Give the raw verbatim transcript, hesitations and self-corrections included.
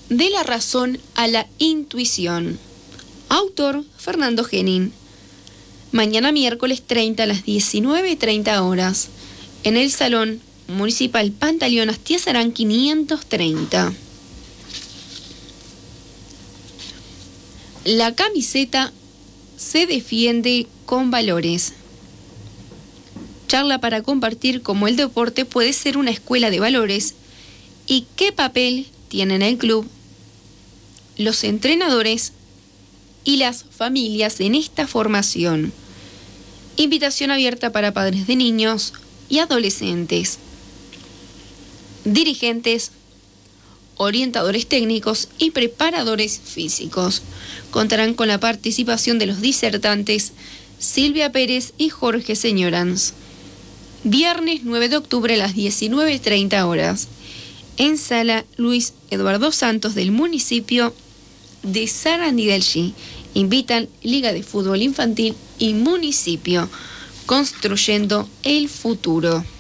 De la razón a la intuición. Autor Fernando Genin. Mañana miércoles treinta a las diecinueve treinta horas. En el Salón Municipal Pantaleón Astiazarán quinientos treinta. La camiseta se defiende con valores. Charla para compartir cómo el deporte puede ser una escuela de valores y qué papel tienen el club, los entrenadores y las familias en esta formación. Invitación abierta para padres de niños y adolescentes, dirigentes, orientadores técnicos y preparadores físicos. Contarán con la participación de los disertantes Silvia Pérez y Jorge Señorans. Viernes nueve de octubre a las diecinueve treinta horas. En Sala Luis Eduardo Santos del municipio de Sarandí del Chi. Invitan Liga de Fútbol Infantil y Municipio. Construyendo el futuro.